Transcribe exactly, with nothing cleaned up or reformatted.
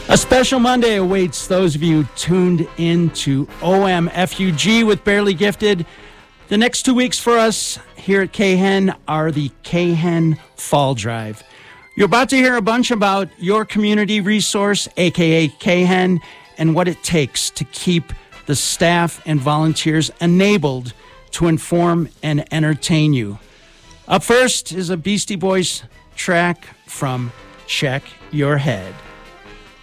A special Monday awaits those of you tuned in to O M F U G with Barely Gifted. The next two weeks for us here at K H E N are the K H E N Fall Drive. You're about to hear a bunch about your community resource, a k a. K H E N, and what it takes to keep the staff and volunteers enabled to inform and entertain you. Up first is a Beastie Boys track from Check Your Head.